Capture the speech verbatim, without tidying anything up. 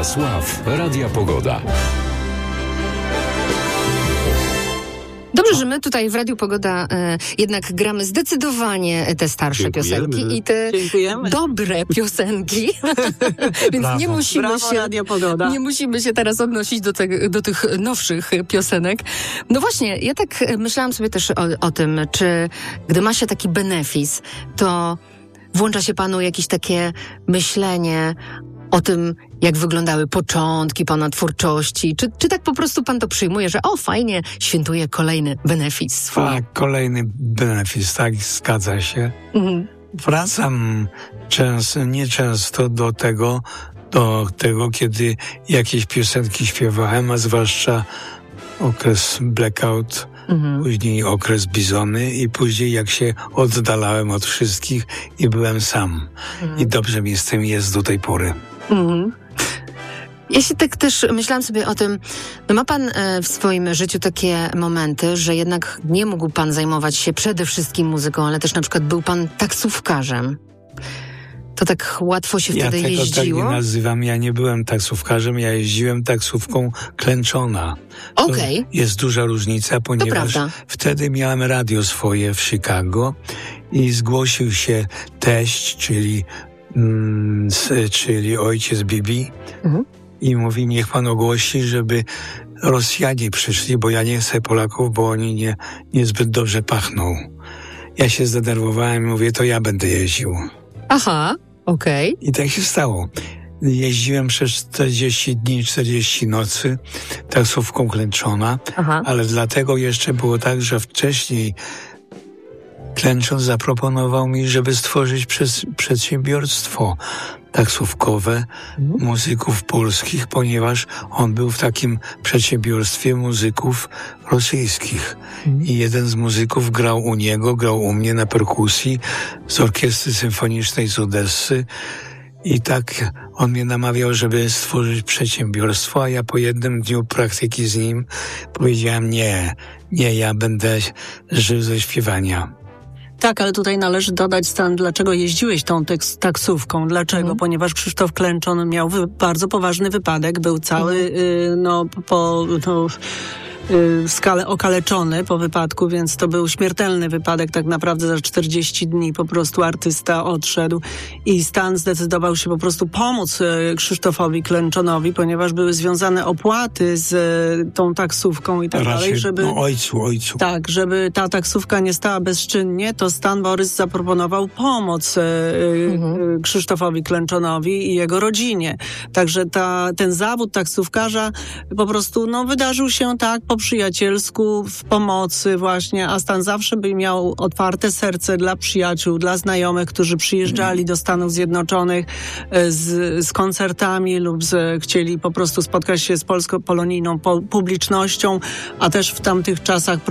Stacja Sław Radia Pogoda. Dobrze, że my tutaj w Radiu Pogoda e, jednak gramy zdecydowanie te starsze Dziękujemy. piosenki i te Dziękujemy. dobre piosenki. Więc Brawo. nie musimy Brawo, się Radio Pogoda. nie musimy się teraz odnosić do, te, do tych nowszych piosenek. No właśnie, ja tak myślałam sobie też o, o tym, czy gdy ma się taki benefis, to włącza się panu jakieś takie myślenie o tym, jak wyglądały początki pana twórczości? Czy, czy tak po prostu pan to przyjmuje, że o, fajnie, świętuje kolejny benefis swój? Tak, kolejny benefis, tak, zgadza się. Mhm. Wracam często, nieczęsto do tego, do tego, kiedy jakieś piosenki śpiewałem, a zwłaszcza okres blackout, Mhm. później okres bizony i później jak się oddalałem od wszystkich i byłem sam. Mhm. I dobrze mi z tym jest do tej pory. Mhm. Ja się tak też myślałam sobie o tym, no ma pan e, w swoim życiu takie momenty, że jednak nie mógł pan zajmować się przede wszystkim muzyką, ale też na przykład był pan taksówkarzem. To tak łatwo się Ja wtedy tego jeździło? tak nie nazywam, ja nie byłem taksówkarzem, ja jeździłem taksówką klęczona. To Okej. jest duża różnica, ponieważ prawda. wtedy miałem radio swoje w Chicago i zgłosił się teść, czyli, mm, s- czyli ojciec Bibi Mhm. i mówi, niech pan ogłosi, żeby Rosjanie przyszli, bo ja nie chcę Polaków, bo oni nie, niezbyt dobrze pachną. Ja się zdenerwowałem i mówię, to ja będę jeździł. Aha, okej. I tak się stało. Jeździłem przez czterdzieści dni, czterdzieści nocy, taksówką klęczona, Aha. ale dlatego jeszcze było tak, że wcześniej klęcząc zaproponował mi, żeby stworzyć przez przedsiębiorstwo taksówkowe Mhm. muzyków polskich, ponieważ on był w takim przedsiębiorstwie muzyków rosyjskich. Mhm. I jeden z muzyków grał u niego, grał u mnie na perkusji z orkiestry symfonicznej z Odessy. I tak on mnie namawiał, żeby stworzyć przedsiębiorstwo, a ja po jednym dniu praktyki z nim powiedziałem nie, nie, ja będę żył ze śpiewania. Tak, ale tutaj należy dodać, Stan, dlaczego jeździłeś tą teks- taksówką. Dlaczego? Mhm. Ponieważ Krzysztof Klęczon miał wy- bardzo poważny wypadek. Był cały, y, no, po... No, y, skale okaleczony po wypadku, więc to był śmiertelny wypadek. Tak naprawdę za czterdzieści dni po prostu artysta odszedł i Stan zdecydował się po prostu pomóc y, Krzysztofowi Klęczonowi, ponieważ były związane opłaty z y, tą taksówką i tak Raczej, dalej, żeby... no, ojcu, ojcu. Tak, żeby ta taksówka nie stała bezczynnie, to Stan Borys zaproponował pomoc e, Mhm. e, Krzysztofowi Klęczonowi i jego rodzinie. Także ta, ten zawód taksówkarza po prostu no, wydarzył się tak po przyjacielsku, w pomocy właśnie, a Stan zawsze by miał otwarte serce dla przyjaciół, dla znajomych, którzy przyjeżdżali do Stanów Zjednoczonych e, z, z koncertami lub z, chcieli po prostu spotkać się z polsko-polonijną po, publicznością, a też w tamtych czasach